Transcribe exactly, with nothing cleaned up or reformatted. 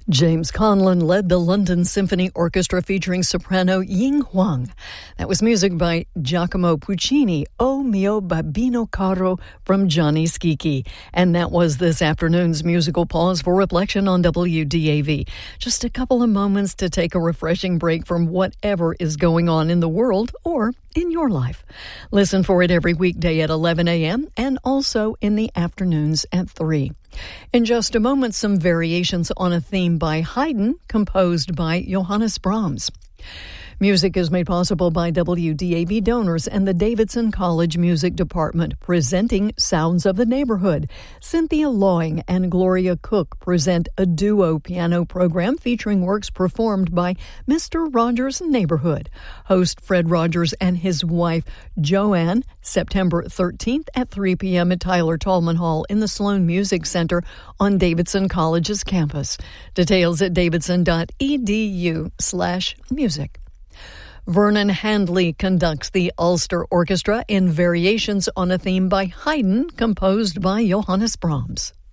James Conlon led the London Symphony Orchestra featuring soprano Ying Huang. That was music by Giacomo Puccini, O Mio Babbino Caro from Gianni Schicchi. And that was this afternoon's musical pause for reflection on W D A V. Just a couple of moments to take a refreshing break from whatever is going on in the world or in your life. Listen for it every weekday at eleven a.m. and also in the afternoons at three. In just a moment, some variations on a theme by Haydn, composed by Johannes Brahms. Music is made possible by W D A V donors and the Davidson College Music Department, presenting Sounds of the Neighborhood. Cynthia Lawing and Gloria Cook present a duo piano program featuring works performed by Mister Rogers' Neighborhood. Host Fred Rogers and his wife, Joanne, September thirteenth at three p.m. at Tyler Tallman Hall in the Sloan Music Center on Davidson College's campus. Details at davidson.edu slash music. Vernon Handley conducts the Ulster Orchestra in variations on a theme by Haydn, composed by Johannes Brahms.